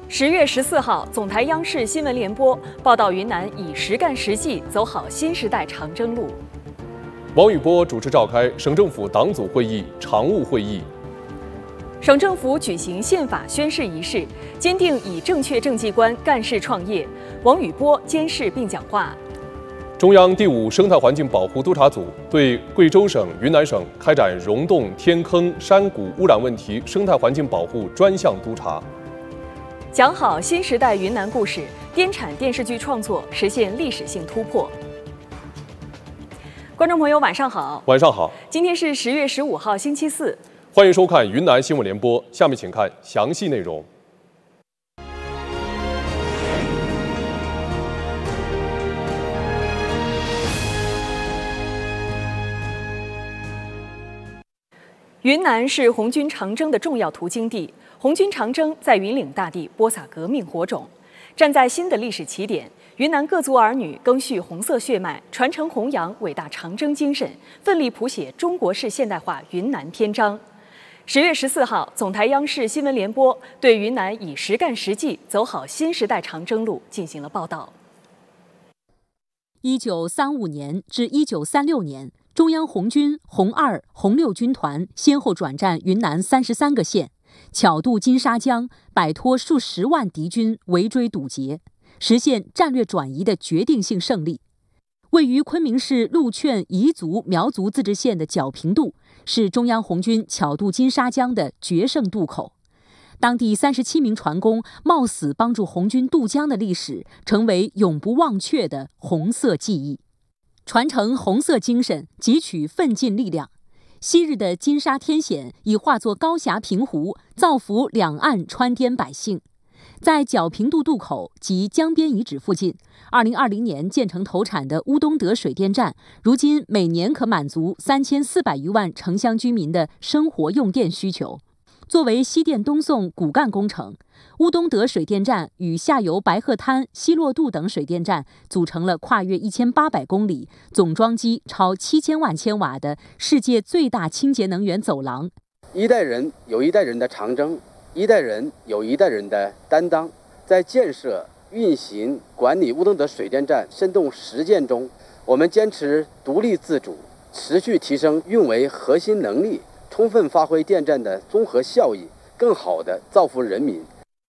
10月14号，总台央视新闻联播报道，云南以实干实际走好新时代长征路。 王宇波主持召开省政府党组会议常务会议。 省政府举行宪法宣誓仪式，坚定以正确政绩观干事创业。王宇波监事并讲话。 中央第5生态环境保护督察组对贵州省、云南省开展溶洞、天坑、山谷污染问题生态环境保护专项督查。 讲好新时代云南故事，滇产电视剧创作实现历史性突破。观众朋友，晚上好。 晚上好。 今天是10月15号，星期四。 欢迎收看云南新闻联播，下面请看详细内容。 云南是红军长征的重要途经地，红军长征在云岭大地播撒革命火种。站在新的历史起点，云南各族儿女赓续红色血脉，传承弘扬伟大长征精神，奋力谱写中国式现代化云南篇章。10月14号，总台央视新闻联播对云南以实干实际走好新时代长征路进行了报道。 1935年至1936年，中央红军红2、红6军团先后转战云南33个县，巧渡金沙江，摆脱数十万敌军围追堵截，实现战略转移的决定性胜利。位于昆明市禄劝彝族苗族自治县的皎平渡，是中央红军巧渡金沙江的决胜渡口。当地37名船工冒死帮助红军渡江的历史，成为永不忘却的红色记忆。传承红色精神，汲取奋进力量。昔日的金沙天险已化作高峡平湖，造福两岸川滇百姓。在皎平渡渡口及江边遗址附近，2020年建成投产的乌东德水电站，如今每年可满足3400余万城乡居民的生活用电需求。作为西电东送骨干工程，乌东德水电站与下游白鹤滩、西洛渡等水电站组成了跨越1800公里、总装机超7000万千瓦的世界最大清洁能源走廊。 一代人有一代人的长征，一代人有一代人的担当。在建设、运行、管理乌东德水电站深洞实践中，我们坚持独立自主，持续提升运维核心能力，充分发挥电站的综合效益，更好地造福人民。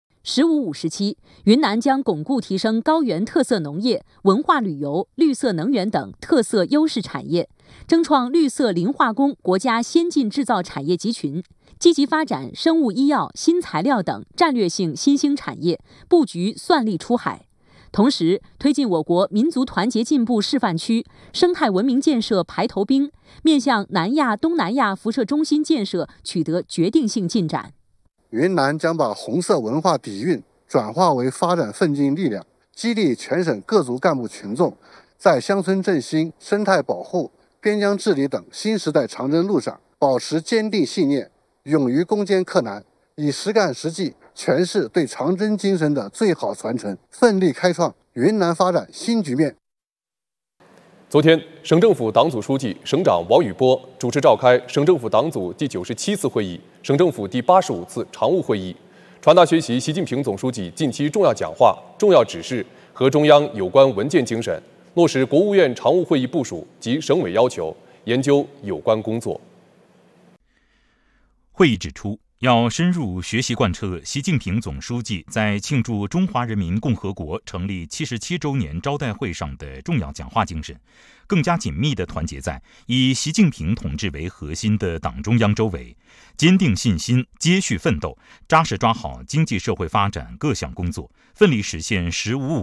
15-5时期，云南将巩固提升高原特色农业、文化旅游、绿色能源等特色优势产业，争创绿色磷化工国家先进制造产业集群，积极发展生物医药、新材料等战略性新兴产业，布局算力出海。同时，推进我国民族团结进步示范区生态文明建设排头兵，面向南亚、东南亚辐射中心建设取得决定性进展。 云南将把红色文化底蕴转化为发展奋进力量，激励全省各族干部群众在乡村振兴、生态保护、边疆治理等新时代长征路上保持坚定信念，勇于攻坚克难，以实干实际诠释对长征精神的最好传承，奋力开创云南发展新局面。 昨天，省政府党组书记、省长王宇波主持召开省政府党组第97次会议、省政府第85次常务会议，传达学习习近平总书记近期重要讲话、重要指示和中央有关文件精神，落实国务院常务会议部署及省委要求，研究有关工作。 会议指出，要深入学习贯彻习近平总书记在庆祝中华人民共和国成立77周年招待会上的重要讲话精神，更加紧密地团结在以习近平同志为核心的党中央周围，坚定信心，接续奋斗，扎实抓好经济社会发展各项工作，奋力实现“十五五”